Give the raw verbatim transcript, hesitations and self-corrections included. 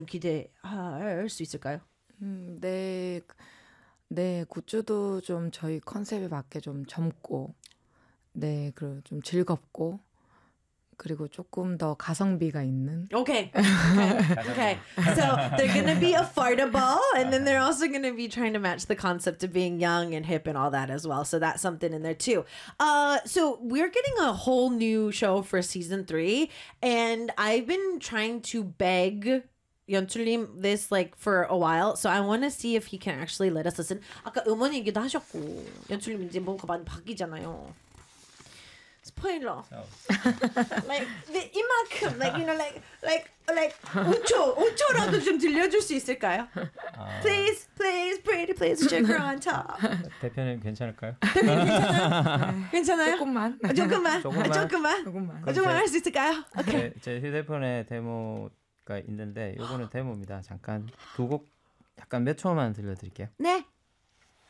기대할 수 있을까요? 음, 네, 네, 굿즈도 좀 저희 컨셉에 맞게 좀 젊고, 네, 그리고 좀 즐겁고, 그리고 조금 더 가성비가 있는. Okay. Okay. Okay. So they're going to be affordable and then they're also going to be trying to match the concept of being young and hip and all that as well. So that's something in there too. Uh, so we're getting a whole new show for season three and I've been trying to beg 연출님 this like for a while. So I want to see if he can actually let us listen. 아까 음원 얘기도 하셨고 연출님 이제 뭔가 많이 바뀌잖아요. 스포일러. like the 이만큼 like you know like like like 오 초 오 초라도 좀 들려줄 수 있을까요? 아. Please please pretty please sugar on top. 대표님 괜찮을까요? 대표님 괜찮아요? 괜찮아요? 조금만. 아, 조금만. 조금만. 아, 조금만. 조금만. 아, 조금만 할 수 있을까요? 제, 제 휴대폰에 데모가 있는데 요거는 데모입니다. 잠깐 두 곡 약간 몇 초만 들려드릴게요. 네.